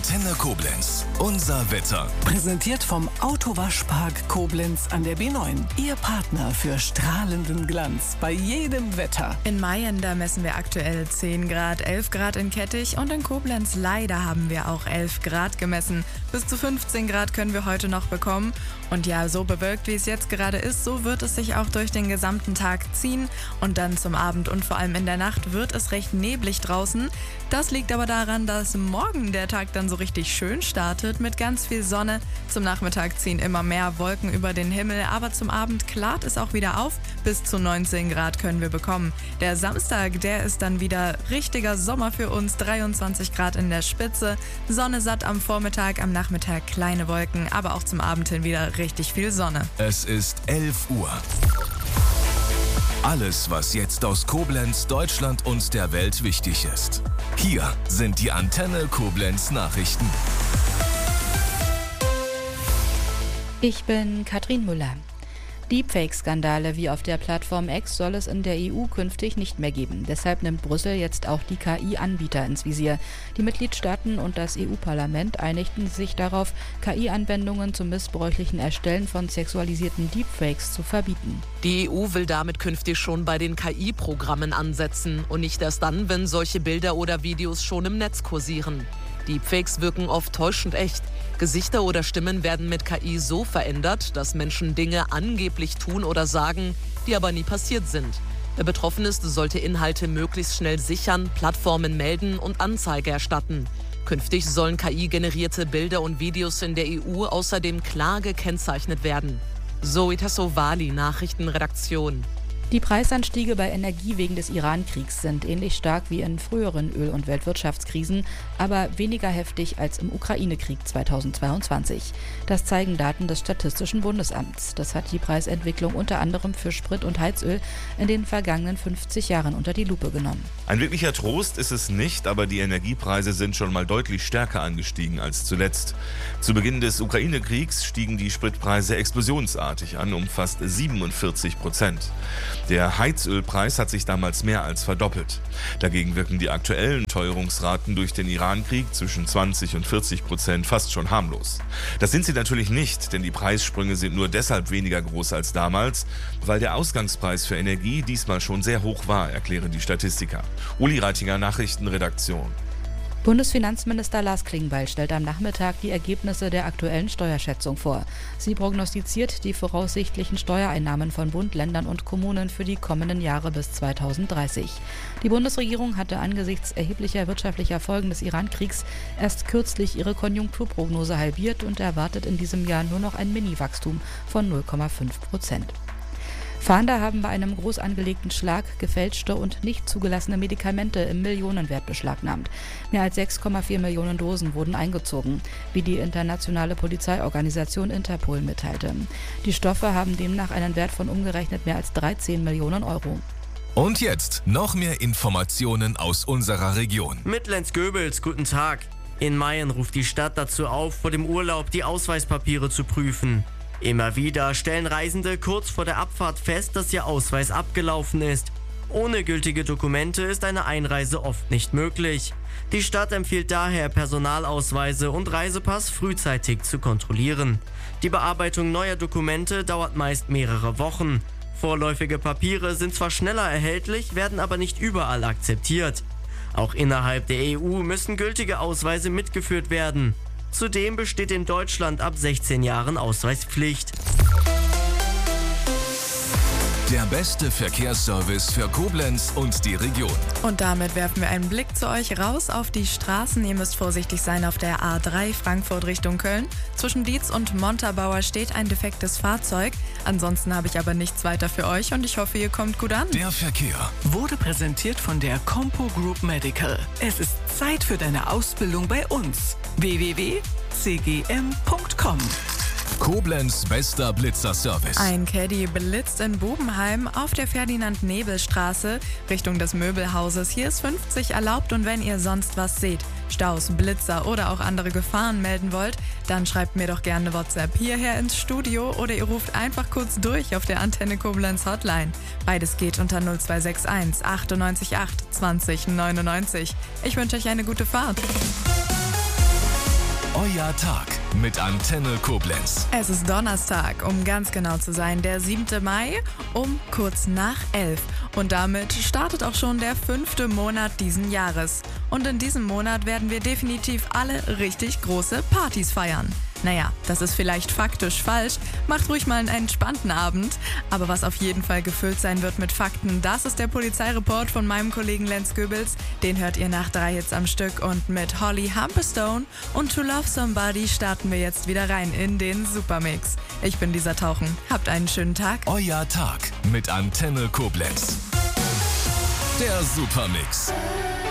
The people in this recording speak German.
Antenne Koblenz. Unser Wetter. Präsentiert vom Autowaschpark Koblenz an der B9. Ihr Partner für strahlenden Glanz bei jedem Wetter. In Mayen, da messen wir aktuell 10 Grad, 11 Grad in Kettich und in Koblenz leider haben wir auch 11 Grad gemessen. Bis zu 15 Grad können wir heute noch bekommen. Und ja, so bewölkt wie es jetzt gerade ist, so wird es sich auch durch den gesamten Tag ziehen. Und dann zum Abend und vor allem in der Nacht wird es recht neblig draußen. Das liegt aber daran, dass morgen der Tag dann so richtig schön startet mit ganz viel Sonne. Zum Nachmittag ziehen immer mehr Wolken über den Himmel, aber zum Abend klart es auch wieder auf. Bis zu 19 Grad können wir bekommen. Der Samstag, der ist dann wieder richtiger Sommer für uns. 23 Grad in der Spitze, Sonne satt am Vormittag, am Nachmittag kleine Wolken, aber auch zum Abend hin wieder richtig viel Sonne. Es ist 11 Uhr. Alles, was jetzt aus Koblenz, Deutschland und der Welt wichtig ist. Hier sind die Antenne Koblenz Nachrichten. Ich bin Katrin Müller. Deepfake-Skandale wie auf der Plattform X soll es in der EU künftig nicht mehr geben. Deshalb nimmt Brüssel jetzt auch die KI-Anbieter ins Visier. Die Mitgliedstaaten und das EU-Parlament einigten sich darauf, KI-Anwendungen zum missbräuchlichen Erstellen von sexualisierten Deepfakes zu verbieten. Die EU will damit künftig schon bei den KI-Programmen ansetzen und nicht erst dann, wenn solche Bilder oder Videos schon im Netz kursieren. Deepfakes wirken oft täuschend echt. Gesichter oder Stimmen werden mit KI so verändert, dass Menschen Dinge angeblich tun oder sagen, die aber nie passiert sind. Wer betroffen ist, sollte Inhalte möglichst schnell sichern, Plattformen melden und Anzeige erstatten. Künftig sollen KI-generierte Bilder und Videos in der EU außerdem klar gekennzeichnet werden. Zoe Tassovali, Nachrichtenredaktion. Die Preisanstiege bei Energie wegen des Iran-Kriegs sind ähnlich stark wie in früheren Öl- und Weltwirtschaftskrisen, aber weniger heftig als im Ukraine-Krieg 2022. Das zeigen Daten des Statistischen Bundesamts. Das hat die Preisentwicklung unter anderem für Sprit und Heizöl in den vergangenen 50 Jahren unter die Lupe genommen. Ein wirklicher Trost ist es nicht, aber die Energiepreise sind schon mal deutlich stärker angestiegen als zuletzt. Zu Beginn des Ukraine-Kriegs stiegen die Spritpreise explosionsartig an, um fast 47%. Der Heizölpreis hat sich damals mehr als verdoppelt. Dagegen wirken die aktuellen Teuerungsraten durch den Iran-Krieg zwischen 20% und 40% fast schon harmlos. Das sind sie natürlich nicht, denn die Preissprünge sind nur deshalb weniger groß als damals, weil der Ausgangspreis für Energie diesmal schon sehr hoch war, erklären die Statistiker. Uli Reitinger, Nachrichtenredaktion. Bundesfinanzminister Lars Klingbeil stellt am Nachmittag die Ergebnisse der aktuellen Steuerschätzung vor. Sie prognostiziert die voraussichtlichen Steuereinnahmen von Bund, Ländern und Kommunen für die kommenden Jahre bis 2030. Die Bundesregierung hatte angesichts erheblicher wirtschaftlicher Folgen des Iran-Kriegs erst kürzlich ihre Konjunkturprognose halbiert und erwartet in diesem Jahr nur noch ein Mini-Wachstum von 0,5%. Fahnder haben bei einem groß angelegten Schlag gefälschte und nicht zugelassene Medikamente im Millionenwert beschlagnahmt. Mehr als 6,4 Millionen Dosen wurden eingezogen, wie die internationale Polizeiorganisation Interpol mitteilte. Die Stoffe haben demnach einen Wert von umgerechnet mehr als 13 Millionen Euro. Und jetzt noch mehr Informationen aus unserer Region. Mitlenz-Göbels, guten Tag. In Mayen ruft die Stadt dazu auf, vor dem Urlaub die Ausweispapiere zu prüfen. Immer wieder stellen Reisende kurz vor der Abfahrt fest, dass ihr Ausweis abgelaufen ist. Ohne gültige Dokumente ist eine Einreise oft nicht möglich. Die Stadt empfiehlt daher, Personalausweise und Reisepass frühzeitig zu kontrollieren. Die Bearbeitung neuer Dokumente dauert meist mehrere Wochen. Vorläufige Papiere sind zwar schneller erhältlich, werden aber nicht überall akzeptiert. Auch innerhalb der EU müssen gültige Ausweise mitgeführt werden. Zudem besteht in Deutschland ab 16 Jahren Ausweispflicht. Der beste Verkehrsservice für Koblenz und die Region. Und damit werfen wir einen Blick zu euch raus auf die Straßen. Ihr müsst vorsichtig sein auf der A3 Frankfurt Richtung Köln. Zwischen Dietz und Montabaur steht ein defektes Fahrzeug. Ansonsten habe ich aber nichts weiter für euch und ich hoffe, ihr kommt gut an. Der Verkehr Wurde präsentiert von der Compo Group Medical. Es ist Zeit für deine Ausbildung bei uns. www.cgm.com. Koblenz bester Blitzerservice. Ein Caddy blitzt in Bubenheim auf der Ferdinand-Nebel-Straße Richtung des Möbelhauses. Hier ist 50 erlaubt und wenn ihr sonst was seht, Staus, Blitzer oder auch andere Gefahren melden wollt, dann schreibt mir doch gerne eine WhatsApp hierher ins Studio oder ihr ruft einfach kurz durch auf der Antenne Koblenz Hotline. Beides geht unter 0261 98 8 20 99. Ich wünsche euch eine gute Fahrt. Euer Tag mit Antenne Koblenz. Es ist Donnerstag, um ganz genau zu sein, der 7. Mai um kurz nach 11. Und damit startet auch schon der 5. Monat diesen Jahres. Und in diesem Monat werden wir definitiv alle richtig große Partys feiern. Naja, das ist vielleicht faktisch falsch, macht ruhig mal einen entspannten Abend. Aber was auf jeden Fall gefüllt sein wird mit Fakten, das ist der Polizeireport von meinem Kollegen Lenz Goebels. Den hört ihr nach 3 Hits am Stück und mit Holly Humberstone und To Love Somebody starten wir jetzt wieder rein in den Supermix. Ich bin Lisa Tauchen, habt einen schönen Tag. Euer Tag mit Antenne Koblenz. Der Supermix.